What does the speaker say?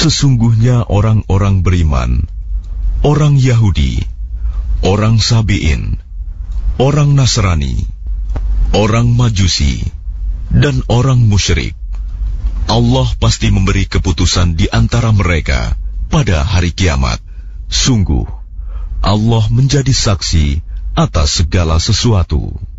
Sesungguhnya orang-orang beriman, orang Yahudi, orang Sabi'in, orang Nasrani, orang Majusi, dan orang musyrik, Allah pasti memberi keputusan di antara mereka pada hari kiamat. Sungguh, Allah menjadi saksi atas segala sesuatu.